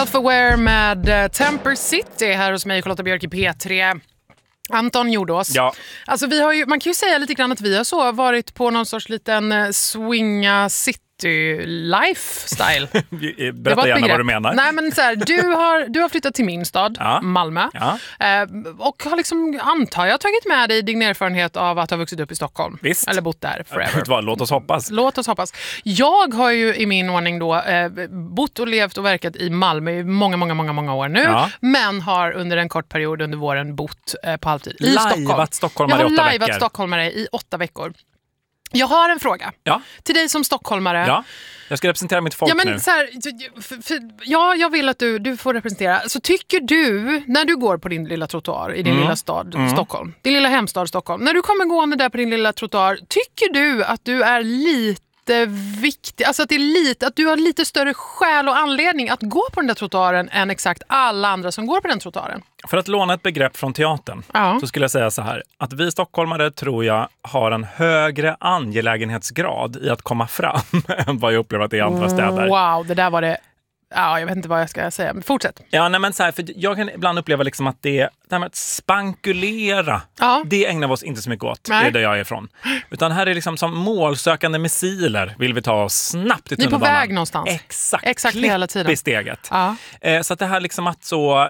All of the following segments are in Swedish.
Self-Aware med Temper City här hos mig, Charlotta Björk i P3. Anton Jordås. Ja. Alltså man kan ju säga lite grann att vi har så varit på någon sorts liten swinga city lifestyle. Berätta gärna vad du menar. Nej, men så här, du har flyttat till min stad, Malmö. Ja. Och har liksom, antar jag, tagit med dig din erfarenhet av att ha vuxit upp i Stockholm. Visst. Eller bott där forever. Låt oss hoppas. Låt oss hoppas. Jag har ju i min ordning då bott och levt och verkat i Malmö i många år nu. Ja. Men har under en kort period under våren bott på halvtid i Stockholm. Stockholmare i 8 veckor. Jag har lajvat stockholmare i 8 veckor. Jag har en fråga till dig som stockholmare. Ja, jag ska representera mitt folk nu. Så här, jag vill att du får representera. Så tycker du, när du går på din lilla trottoar i din lilla stad Stockholm, din lilla hemstad Stockholm, när du kommer gående där på din lilla trottoar, tycker du att du är lite viktig, alltså att det är lite, att du har lite större skäl och anledning att gå på den där trottoaren än exakt alla andra som går på den trottoaren? För att låna ett begrepp från teatern så skulle jag säga så här, att vi stockholmare tror jag har en högre angelägenhetsgrad i att komma fram än vad jag upplever att det är i andra städer. Wow, det där var det. Ja, jag vet inte vad jag ska säga, men fortsätt. Ja, nej, men så här, för jag kan ibland uppleva liksom att det här med att spankulera, det ägnar vi oss inte så mycket åt. Det är där jag är ifrån. Utan här är liksom som målsökande missiler vill vi ta oss snabbt i tunnelbanan. Ni är på väg någonstans. Exakt hela tiden. I steget. Så att det här liksom att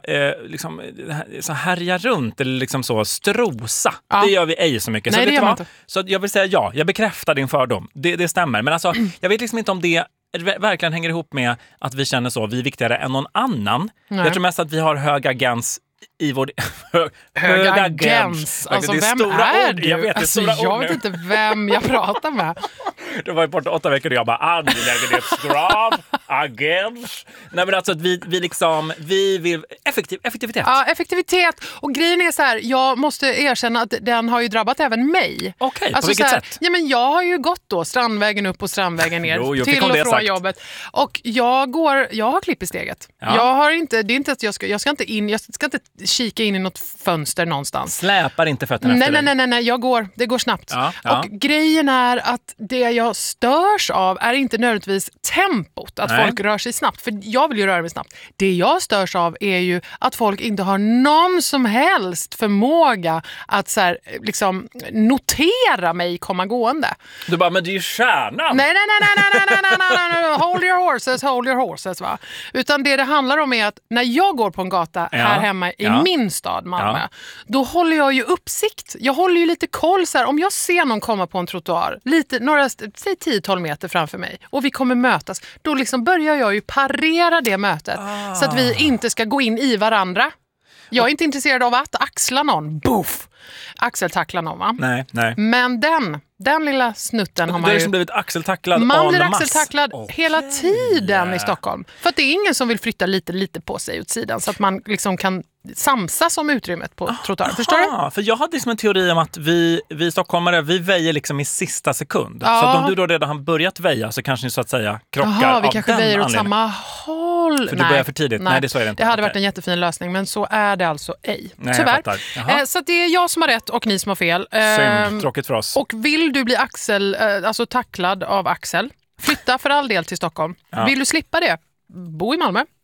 så härja runt eller liksom så strosa, det gör vi ej så mycket. Nej, så, det gör man inte. Så jag vill säga jag bekräftar din fördom. Det stämmer. Men alltså, jag vet liksom inte om det verkligen hänger ihop med att vi känner så, vi är viktigare än någon annan. Nej. Jag tror mest att vi har hög agens i vår... hög agens? Alltså, vem är du? Jag vet inte vem jag pratar med. Det var ju borta 8 veckor och jag bara, angelägenhetsgrad, agens. Nej, men alltså att vi vill effektivitet. Ja, effektivitet. Och grejen är så här, jag måste erkänna att den har ju drabbat även mig. Okej, alltså, på vilket sätt? Ja, men jag har ju gått då Strandvägen upp och Strandvägen ner till och från jobbet. Och jag har klipp i steget. Ja. Jag har inte, det är inte att jag ska inte kika in i något fönster någonstans. Släpar inte fötterna efter dig? Nej, det går snabbt. Ja. Och grejen är att det jag störs av är inte nödvändigtvis tempot, att folk rör sig snabbt, för jag vill ju röra mig snabbt. Det jag störs av är ju att folk inte har någon som helst förmåga att så här, liksom notera mig komma gående. Du bara, men det är ju stjärnan. Nej. Hold your horses, va? Utan det handlar om är att när jag går på en gata här hemma i min stad Malmö, då håller jag ju uppsikt. Jag håller ju lite koll så här, om jag ser någon komma på en trottoar, säg 10-12 meter framför mig och vi kommer mötas, då liksom börjar jag ju parera det mötet så att vi inte ska gå in i varandra. Jag är inte intresserad av att axla någon. Boof! Axeltackla någon, va? Nej. Men den lilla snutten har man ju... Det är som blivit axeltacklad man blir axeltacklad hela tiden i Stockholm. För att det är ingen som vill flytta lite på sig åt sidan så att man liksom kan samsas om utrymmet på trottoaren. Förstår du? För jag hade liksom en teori om att vi stockholmare, vi väjer liksom i sista sekund. Så att om du då redan har börjat väja så kanske ni så att säga krockar av vi kanske den väjer åt anledningen. samma håll. För du börjar för tidigt. Nej, det så är det inte. Det hade varit en jättefin lösning, men så är det alltså ej. Nej, tyvärr. Så att det är jag som har rätt och ni som har fel. Synd, tråkigt för oss. Och vill du bli tacklad av Axel, flytta för all del till Stockholm. Vill du slippa det? Bo i Malmö.